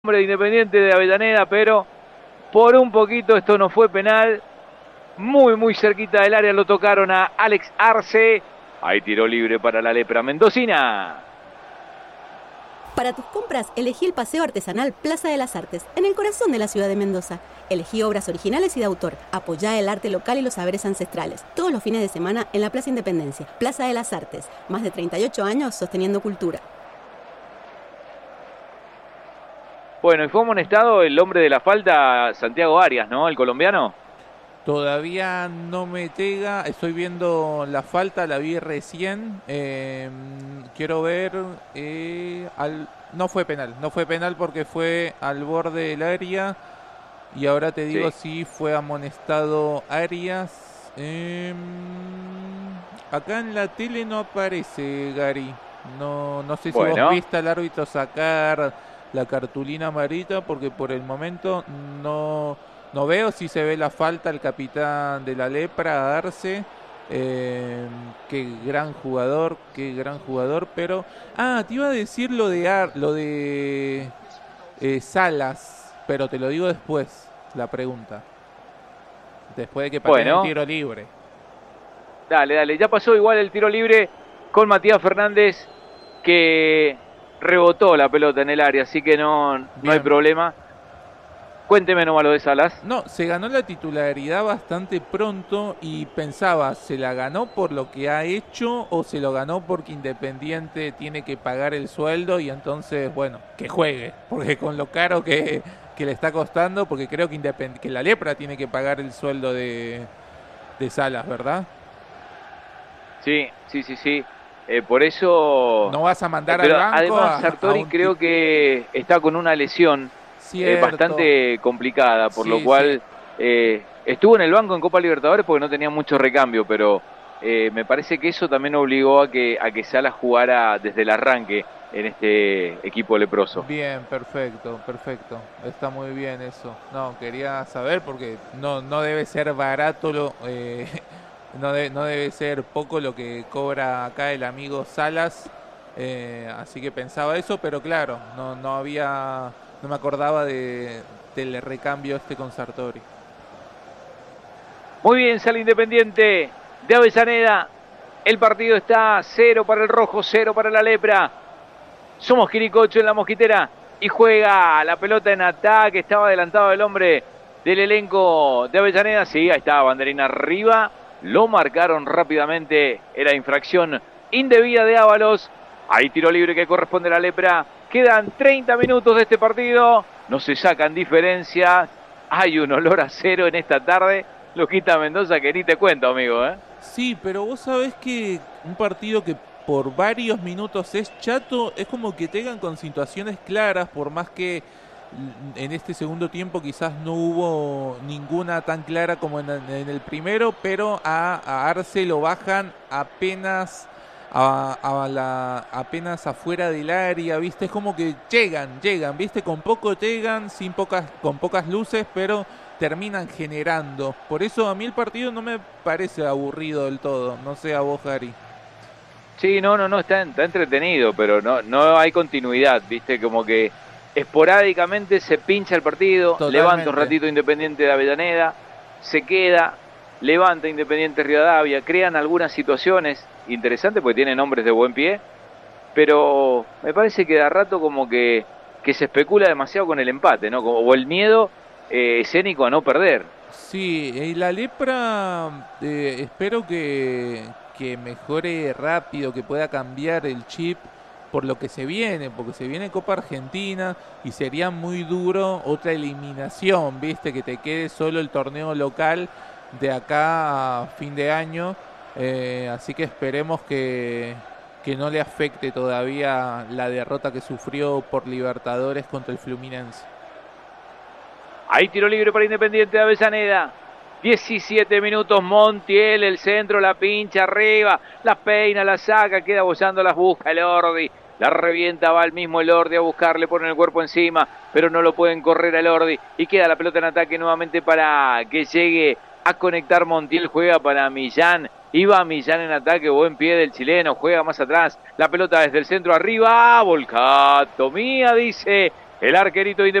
Hombre de Independiente de Avellaneda, pero por un poquito esto no fue penal. Muy cerquita del área lo tocaron a Alex Arce. Hay tiro libre para la lepra mendocina. Para tus compras, elegí el Paseo Artesanal Plaza de las Artes, en el corazón de la ciudad de Mendoza. Elegí obras originales y de autor. Apoyá el arte local y los saberes ancestrales. Todos los fines de semana en la Plaza Independencia. Plaza de las Artes. Más de 38 años sosteniendo cultura. Bueno, y fue amonestado el hombre de la falta, Santiago Arias, ¿no? El colombiano. Todavía no me llega, estoy viendo la falta, la vi recién. Quiero ver. No fue penal porque fue al borde del área. Y ahora te digo si fue amonestado Arias. Acá en la tele no aparece, Gary. No sé si vos viste al árbitro sacar la cartulina amarilla, porque por el momento no veo si se ve la falta al capitán de la lepra, Arce. Qué gran jugador, pero... te iba a decir lo de Salas, pero te lo digo después, la pregunta. Después de que pateen el tiro libre. Dale, ya pasó igual el tiro libre con Matías Fernández, que rebotó la pelota en el área, así que no hay problema. Cuénteme nomás lo de Salas. No, se ganó la titularidad bastante pronto y pensaba, ¿se la ganó por lo que ha hecho o se lo ganó porque Independiente tiene que pagar el sueldo y entonces, bueno, que juegue? Porque con lo caro que le está costando, porque creo que la lepra tiene que pagar el sueldo de Salas, ¿verdad? Sí. Por eso... No vas a mandar al banco. Además, Sartori creo que está con una lesión bastante complicada, por lo cual estuvo en el banco en Copa Libertadores porque no tenía mucho recambio, pero me parece que eso también obligó a que Salas jugara desde el arranque en este equipo leproso. Bien, perfecto. Está muy bien eso. No, quería saber porque no debe ser barato no debe ser poco lo que cobra acá el amigo Salas, así que pensaba eso, pero claro, no me acordaba del recambio con Sartori. Muy bien, sale Independiente de Avellaneda. El partido está 0 para el rojo, 0 para la lepra. Somos Quiricocho en la mosquitera y juega la pelota en ataque. Estaba adelantado el hombre del elenco de Avellaneda. Sí, ahí está, banderina arriba. Lo marcaron rápidamente, era infracción indebida de Ábalos. Hay tiro libre que corresponde a la lepra. Quedan 30 minutos de este partido, no se sacan diferencias. Hay un olor a cero en esta tarde. Lo quita Mendoza, que ni te cuento, amigo. Sí, pero vos sabés que un partido que por varios minutos es chato, es como que tengan con situaciones claras, por más que en este segundo tiempo quizás no hubo ninguna tan clara como en el primero, pero a Arce lo bajan apenas apenas afuera del área, ¿viste? Es como que llegan, ¿viste? Con poco llegan, con pocas luces, pero terminan generando. Por eso a mí el partido no me parece aburrido del todo, no sé a vos, Gary. Sí, no, está entretenido, pero no hay continuidad, ¿viste? Como que esporádicamente se pincha el partido. Totalmente. Levanta un ratito Independiente de Avellaneda, se queda, levanta Independiente Rivadavia, crean algunas situaciones interesantes porque tienen hombres de buen pie, pero me parece que de a rato como que se especula demasiado con el empate, ¿no? O el miedo escénico a no perder. Sí, y la lepra espero que mejore rápido, que pueda cambiar el chip por lo que se viene, porque se viene Copa Argentina y sería muy duro otra eliminación, ¿viste? Que te quede solo el torneo local de acá a fin de año, así que esperemos que no le afecte todavía la derrota que sufrió por Libertadores contra el Fluminense. Hay tiro libre para Independiente de Avellaneda. 17 minutos, Montiel, el centro, la pincha arriba, la peina, la saca, queda bollando, las busca el Ordi. La revienta, va el mismo Elordi a buscarle, pone el cuerpo encima, pero no lo pueden correr al Elordi. Y queda la pelota en ataque nuevamente para que llegue a conectar Montiel, juega para Millán. Iba Millán en ataque, buen pie del chileno, juega más atrás. La pelota desde el centro arriba, volcato mía, dice El arquerito de